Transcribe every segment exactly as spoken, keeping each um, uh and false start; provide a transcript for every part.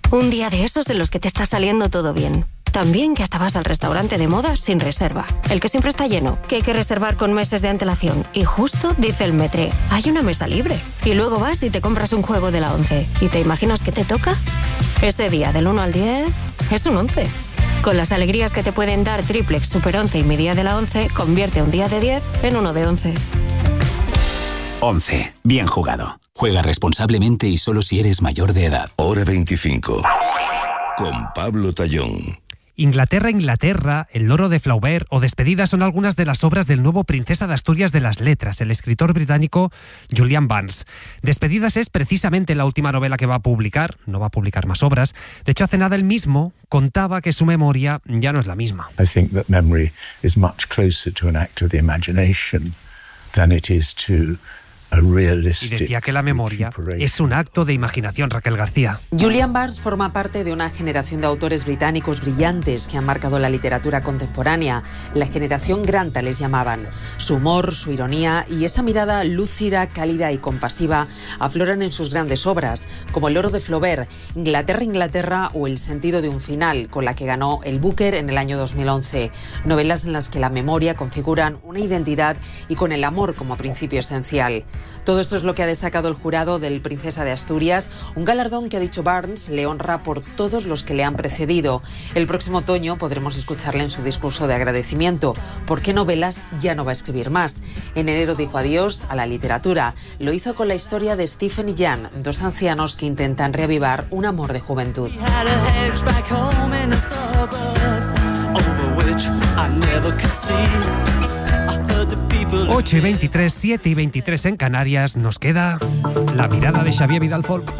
Un día de esos en los que te está saliendo todo bien. También que hasta vas al restaurante de moda sin reserva. El que siempre está lleno, que hay que reservar con meses de antelación. Y justo dice el metre, hay una mesa libre. Y luego vas y te compras un juego de la once. ¿Y te imaginas que te toca? Ese día del uno al diez es un once. Con las alegrías que te pueden dar Triplex, Super once y mi día de la once, convierte un día de diez en uno de once. once. Bien jugado. Juega responsablemente y solo si eres mayor de edad. Hora veinticinco. Con Pablo Tallón. Inglaterra, Inglaterra, El loro de Flaubert o Despedida son algunas de las obras del nuevo Princesa de Asturias de las Letras, el escritor británico Julian Barnes. Despedidas es precisamente la última novela que va a publicar, no va a publicar más obras. De hecho, hace nada él mismo contaba que su memoria ya no es la misma. I think that memory is much closer to an act of the imagination than it is to Y decía que la memoria es un acto de imaginación, Raquel García. Julian Barnes forma parte de una generación de autores británicos brillantes que han marcado la literatura contemporánea. La generación Granta les llamaban. Su humor, su ironía y esa mirada lúcida, cálida y compasiva afloran en sus grandes obras, como El loro de Flaubert, Inglaterra, Inglaterra o El sentido de un final, con la que ganó el Booker en el año dos mil once. Novelas en las que la memoria configuran una identidad y con el amor como principio esencial. Todo esto es lo que ha destacado el jurado del Princesa de Asturias, un galardón que, ha dicho Barnes, le honra por todos los que le han precedido. El próximo otoño podremos escucharle en su discurso de agradecimiento, porque novelas ya no va a escribir más. En enero dijo adiós a la literatura. Lo hizo con la historia de Stephen y Jan, dos ancianos que intentan reavivar un amor de juventud. ocho y veintitrés, siete y veintitrés en Canarias, nos queda la mirada de Xavier Vidal Folk.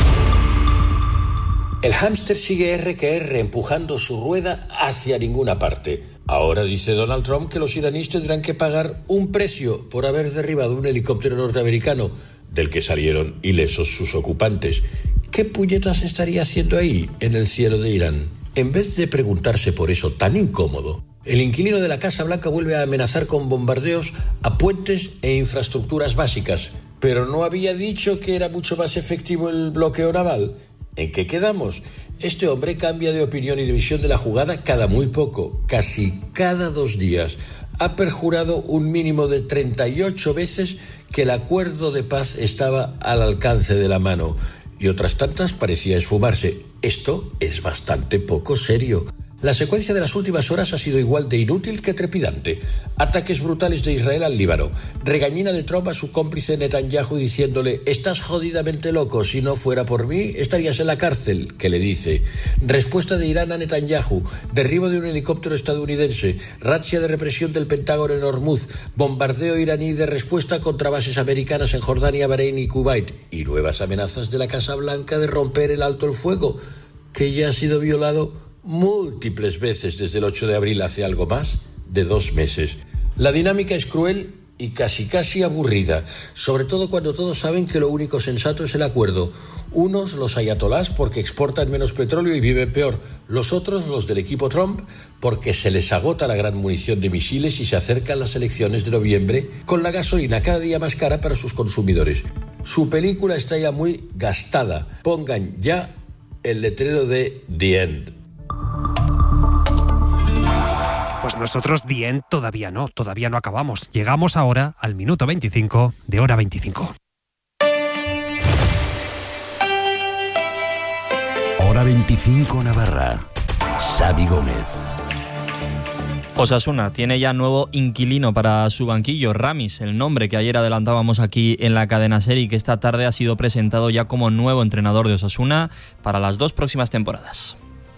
El hámster sigue erre que erre empujando su rueda hacia ninguna parte. Ahora dice Donald Trump que los iraníes tendrán que pagar un precio por haber derribado un helicóptero norteamericano del que salieron ilesos sus ocupantes. ¿Qué puñetas estaría haciendo ahí, en el cielo de Irán? En vez de preguntarse por eso tan incómodo, el inquilino de la Casa Blanca vuelve a amenazar con bombardeos a puentes e infraestructuras básicas. ¿Pero no había dicho que era mucho más efectivo el bloqueo naval? ¿En qué quedamos? Este hombre cambia de opinión y de visión de la jugada cada muy poco, casi cada dos días. Ha perjurado un mínimo de treinta y ocho veces que el acuerdo de paz estaba al alcance de la mano. Y otras tantas parecía esfumarse. Esto es bastante poco serio. La secuencia de las últimas horas ha sido igual de inútil que trepidante. Ataques brutales de Israel al Líbano. Regañina de Trump a su cómplice Netanyahu diciéndole: estás jodidamente loco, si no fuera por mí estarías en la cárcel, que le dice. Respuesta de Irán a Netanyahu. Derribo de un helicóptero estadounidense. Razzia de represión del Pentágono en Hormuz. Bombardeo iraní de respuesta contra bases americanas en Jordania, Bahrein y Kuwait. Y nuevas amenazas de la Casa Blanca de romper el alto el fuego, que ya ha sido violado múltiples veces desde el ocho de abril, hace algo más de dos meses. La dinámica es cruel y casi casi aburrida, sobre todo cuando todos saben que lo único sensato es el acuerdo. Unos, los ayatolás, porque exportan menos petróleo y viven peor. Los otros, los del equipo Trump, porque se les agota la gran munición de misiles y se acercan las elecciones de noviembre con la gasolina cada día más cara para sus consumidores. Su película está ya muy gastada. Pongan ya el letrero de The End. Pues nosotros The End todavía no, todavía no acabamos. Llegamos ahora al minuto veinticinco de Hora veinticinco. Hora veinticinco Navarra. Xavi Gómez. Osasuna tiene ya nuevo inquilino para su banquillo, Ramis, el nombre que ayer adelantábamos aquí en la cadena SER y que esta tarde ha sido presentado ya como nuevo entrenador de Osasuna para las dos próximas temporadas.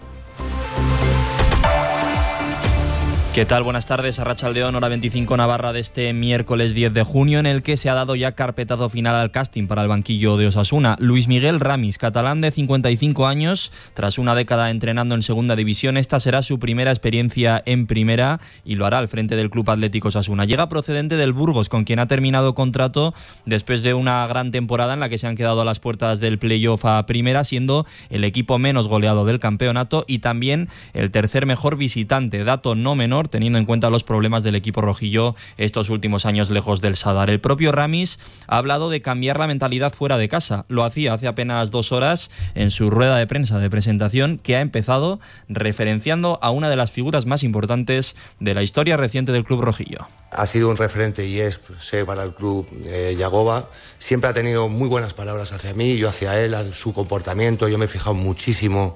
¿Qué tal? Buenas tardes, Arratsaldeón, Hora veinticinco Navarra de este miércoles diez de junio, en el que se ha dado ya carpetazo final al casting para el banquillo de Osasuna. Luis Miguel Ramis, catalán de cincuenta y cinco años, tras una década entrenando en segunda división, esta será su primera experiencia en primera y lo hará al frente del Club Atlético Osasuna. Llega procedente del Burgos, con quien ha terminado contrato después de una gran temporada en la que se han quedado a las puertas del playoff a primera, siendo el equipo menos goleado del campeonato y también el tercer mejor visitante, dato no menor menor, teniendo en cuenta los problemas del equipo rojillo estos últimos años lejos del Sadar. El propio Ramis ha hablado de cambiar la mentalidad fuera de casa. Lo hacía hace apenas dos horas en su rueda de prensa de presentación, que ha empezado referenciando a una de las figuras más importantes de la historia reciente del club rojillo. Ha sido un referente y es, sé, para el club eh, Yagoba. Siempre ha tenido muy buenas palabras hacia mí, yo hacia él, a su comportamiento. Yo me he fijado muchísimo,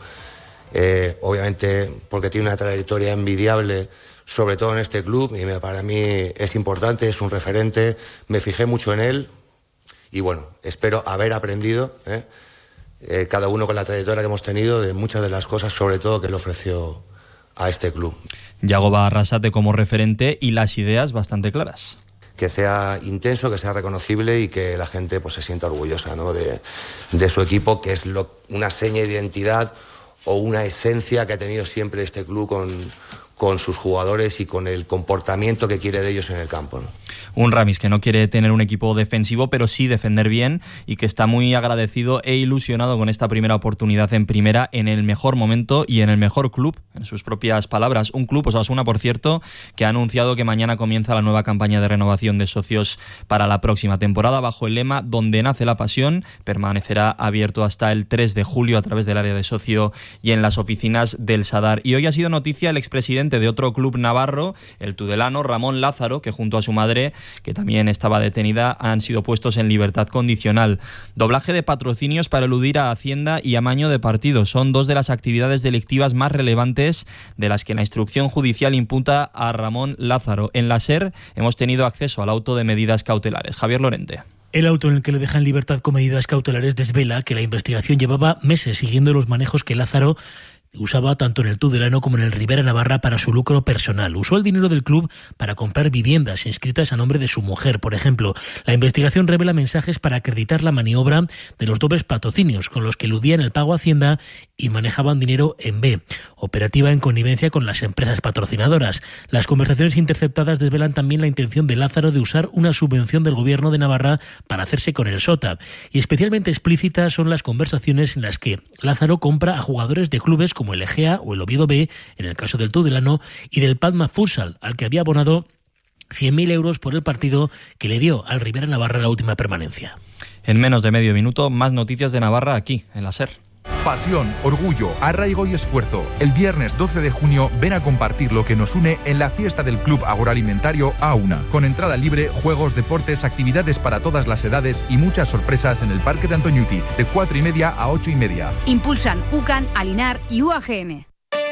eh, obviamente, porque tiene una trayectoria envidiable, sobre todo en este club, y para mí es importante, es un referente. Me fijé mucho en él y, bueno, espero haber aprendido, ¿eh? Eh, cada uno con la trayectoria que hemos tenido, de muchas de las cosas, sobre todo, que le ofreció a este club. Yagoba Arrasate como referente y las ideas bastante claras. Que sea intenso, que sea reconocible y que la gente pues se sienta orgullosa, ¿no?, de, de su equipo, que es lo, una seña de identidad o una esencia que ha tenido siempre este club con, con sus jugadores y con el comportamiento que quiere de ellos en el campo, ¿no? Un Ramis que no quiere tener un equipo defensivo, pero sí defender bien, y que está muy agradecido e ilusionado con esta primera oportunidad en primera, en el mejor momento y en el mejor club, en sus propias palabras. Un club, Osasuna, por cierto, que ha anunciado que mañana comienza la nueva campaña de renovación de socios para la próxima temporada, bajo el lema "Donde nace la pasión". Permanecerá abierto hasta el tres de julio a través del área de socio y en las oficinas del Sadar. Y hoy ha sido noticia el expresidente de otro club navarro, el tudelano Ramón Lázaro, que junto a su madre, que también estaba detenida, han sido puestos en libertad condicional. Doblaje de patrocinios para eludir a Hacienda y amaño de partidos son dos de las actividades delictivas más relevantes de las que la instrucción judicial imputa a Ramón Lázaro. En la SER hemos tenido acceso al auto de medidas cautelares. Javier Lorente. El auto en el que le dejan libertad con medidas cautelares desvela que la investigación llevaba meses siguiendo los manejos que Lázaro usaba tanto en el Tudelano como en el Ribera Navarra para su lucro personal. Usó el dinero del club para comprar viviendas inscritas a nombre de su mujer, por ejemplo. La investigación revela mensajes para acreditar la maniobra de los dobles patrocinios con los que eludían el pago a Hacienda y manejaban dinero en B, operativa en connivencia con las empresas patrocinadoras. Las conversaciones interceptadas desvelan también la intención de Lázaro de usar una subvención del gobierno de Navarra para hacerse con el Sota. Y especialmente explícitas son las conversaciones en las que Lázaro compra a jugadores de clubes como el Egea o el Oviedo B, en el caso del Tudelano, y del Palma Futsal, al que había abonado cien mil euros por el partido que le dio al Ribera Navarra la última permanencia. En menos de medio minuto, más noticias de Navarra aquí, en la SER. Pasión, orgullo, arraigo y esfuerzo. El viernes doce de junio ven a compartir lo que nos une en la fiesta del Club Agroalimentario Auna, con entrada libre, juegos, deportes, actividades para todas las edades y muchas sorpresas en el Parque de Antoñuti, de cuatro y media a ocho y media. Impulsan UCAN, Alinar y U A G N.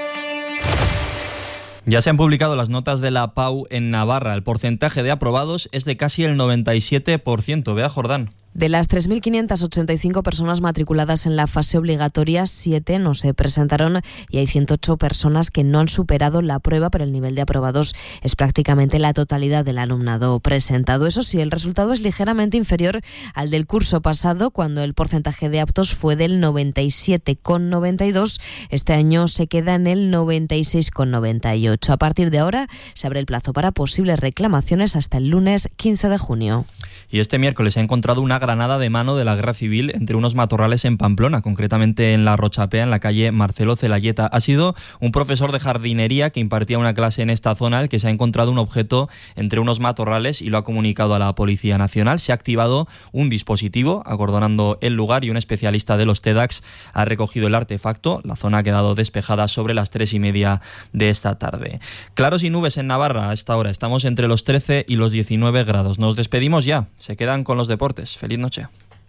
Ya se han publicado las notas de la P A U en Navarra. El porcentaje de aprobados es de casi el noventa y siete por ciento. Vea, Jordán. De las tres mil quinientas ochenta y cinco personas matriculadas en la fase obligatoria, siete no se presentaron y hay ciento ocho personas que no han superado la prueba, pero el nivel de aprobados es prácticamente la totalidad del alumnado presentado. Eso sí, el resultado es ligeramente inferior al del curso pasado, cuando el porcentaje de aptos fue del noventa y siete coma noventa y dos. Este año se queda en el noventa y seis coma noventa y ocho. A partir de ahora se abre el plazo para posibles reclamaciones hasta el lunes quince de junio. Y este miércoles se ha encontrado una granada de mano de la Guerra Civil entre unos matorrales en Pamplona, concretamente en la Rochapea, en la calle Marcelo Celayeta. Ha sido un profesor de jardinería que impartía una clase en esta zona el que se ha encontrado un objeto entre unos matorrales y lo ha comunicado a la Policía Nacional. Se ha activado un dispositivo acordonando el lugar y un especialista de los TEDx ha recogido el artefacto. La zona ha quedado despejada sobre las tres y media de esta tarde. Claros y nubes en Navarra a esta hora. Estamos entre los trece y los diecinueve grados. Nos despedimos ya. Se quedan con los deportes. Feliz noche.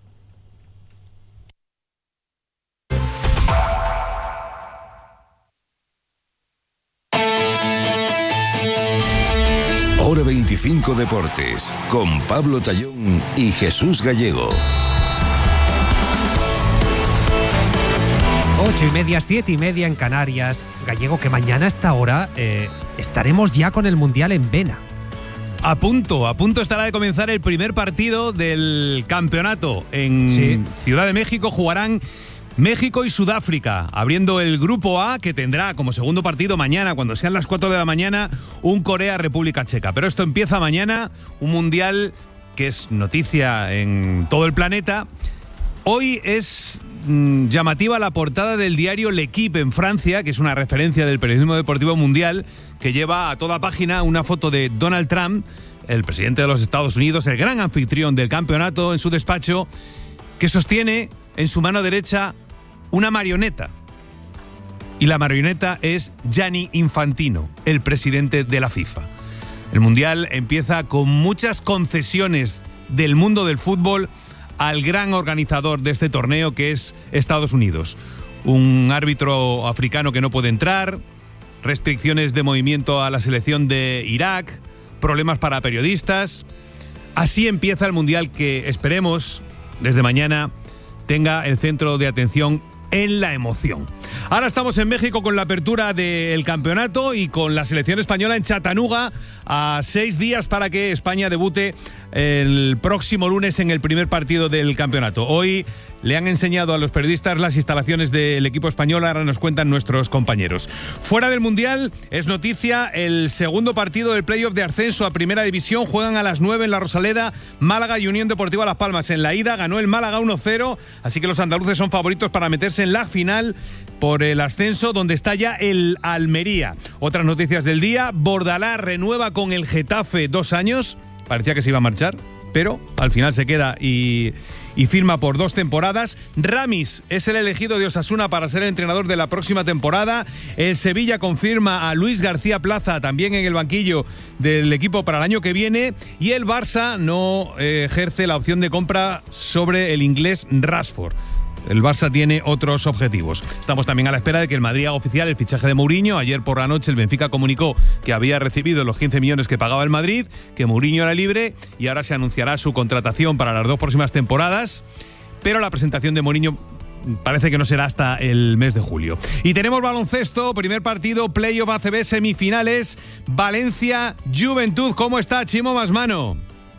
Hora veinticinco Deportes, con Pablo Tallón y Jesús Gallego. Ocho y media, siete y media en Canarias. Gallego, que mañana a esta hora eh, estaremos ya con el Mundial en vena. A punto, a punto estará de comenzar el primer partido del campeonato. En sí. Ciudad de México jugarán México y Sudáfrica, abriendo el grupo A, que tendrá como segundo partido mañana, cuando sean las cuatro de la mañana, un Corea-República Checa. Pero esto empieza mañana, un mundial que es noticia en todo el planeta. Hoy es mmm, llamativa la portada del diario L'Equipe en Francia, que es una referencia del periodismo deportivo mundial, que lleva a toda página una foto de Donald Trump, el presidente de los Estados Unidos, el gran anfitrión del campeonato, en su despacho, que sostiene en su mano derecha una marioneta. Y la marioneta es Gianni Infantino, el presidente de la FIFA. El Mundial empieza con muchas concesiones del mundo del fútbol al gran organizador de este torneo, que es Estados Unidos. Un árbitro africano que no puede entrar, restricciones de movimiento a la selección de Irak, problemas para periodistas. Así empieza el Mundial, que esperemos desde mañana tenga el centro de atención en la emoción. Ahora estamos en México con la apertura del campeonato y con la selección española en Chattanooga, a seis días para que España debute el próximo lunes en el primer partido del campeonato. Hoy le han enseñado a los periodistas las instalaciones del equipo español, ahora nos cuentan nuestros compañeros. Fuera del Mundial, es noticia el segundo partido del playoff de ascenso a Primera División. Juegan a las nueve en la Rosaleda, Málaga y Unión Deportiva Las Palmas. En la ida ganó el Málaga uno cero, así que los andaluces son favoritos para meterse en la final por el ascenso, donde está ya el Almería. Otras noticias del día: Bordalás renueva con el Getafe dos años. Parecía que se iba a marchar, pero al final se queda y, y firma por dos temporadas. Ramis es el elegido de Osasuna para ser el entrenador de la próxima temporada. El Sevilla confirma a Luis García Plaza también en el banquillo del equipo para el año que viene. Y el Barça no eh, ejerce la opción de compra sobre el inglés Rashford. El Barça tiene otros objetivos. Estamos también a la espera de que el Madrid haga oficial el fichaje de Mourinho. Ayer por la noche el Benfica comunicó que había recibido los quince millones que pagaba el Madrid, que Mourinho era libre y ahora se anunciará su contratación para las dos próximas temporadas. Pero la presentación de Mourinho parece que no será hasta el mes de julio. Y tenemos baloncesto, primer partido, playoff A C B, semifinales, Valencia, Juventud. ¿Cómo está Chimo Masmano?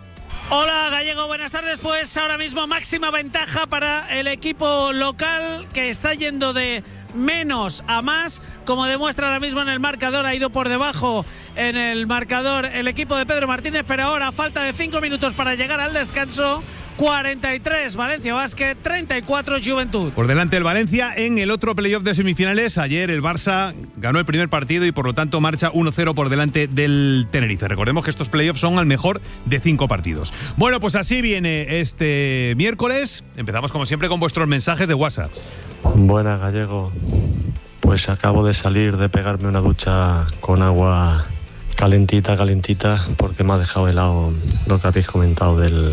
Hola Gallego, buenas tardes. Pues ahora mismo máxima ventaja para el equipo local, que está yendo de menos a más, como demuestra ahora mismo en el marcador. Ha ido por debajo en el marcador el equipo de Pedro Martínez, pero ahora a falta de cinco minutos para llegar al descanso, cuarenta y tres Valencia Basket, treinta y cuatro Juventud. Por delante el Valencia en el otro playoff de semifinales. Ayer el Barça ganó el primer partido y por lo tanto marcha uno cero por delante del Tenerife. Recordemos que estos playoffs son al mejor de cinco partidos. Bueno, pues así viene este miércoles. Empezamos como siempre con vuestros mensajes de WhatsApp. Buenas, Gallego. Pues acabo de salir de pegarme una ducha con agua calentita, calentita, porque me ha dejado helado lo que habéis comentado del...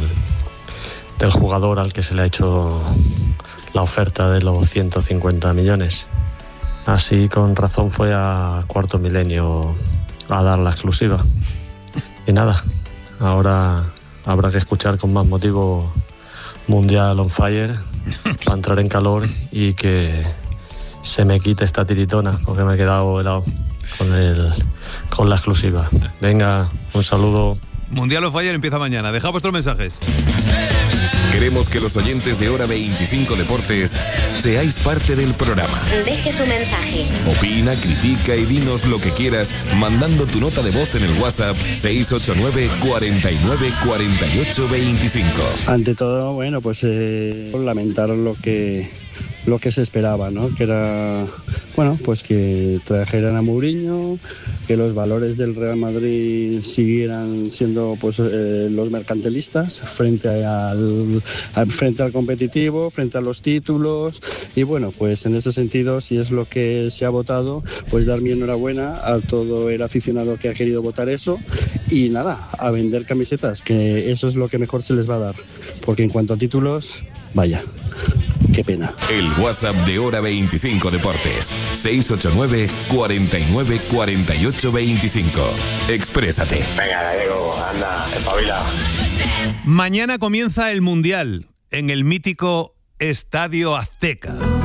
del jugador al que se le ha hecho la oferta de los ciento cincuenta millones. Así con razón fue a Cuarto Milenio a dar la exclusiva. Y nada, ahora habrá que escuchar con más motivo Mundial on Fire para entrar en calor y que se me quite esta tiritona, porque me he quedado helado con, el, con la exclusiva. Venga, un saludo. Mundial on Fire empieza mañana. Deja vuestros mensajes. Queremos que los oyentes de Hora veinticinco Deportes seáis parte del programa. Deje tu mensaje. Opina, critica y dinos lo que quieras mandando tu nota de voz en el WhatsApp seis ocho nueve, cuarenta y nueve, cuarenta y ocho, veinticinco. Ante todo, bueno, pues eh, lamentar lo que... lo que se esperaba, ¿no? Que era, bueno, pues que trajeran a Mourinho, que los valores del Real Madrid siguieran siendo pues eh, los mercantilistas frente al, al frente al competitivo, frente a los títulos, y bueno, pues en ese sentido, si es lo que se ha votado, pues dar mi enhorabuena a todo el aficionado que ha querido votar eso, y nada, a vender camisetas, que eso es lo que mejor se les va a dar, porque en cuanto a títulos, vaya, qué pena. El WhatsApp de Hora veinticinco Deportes, seis ocho nueve, cuarenta y nueve, cuarenta y ocho, veinticinco. Exprésate. Venga, Gallego, anda, espabila. Mañana comienza el Mundial en el mítico Estadio Azteca.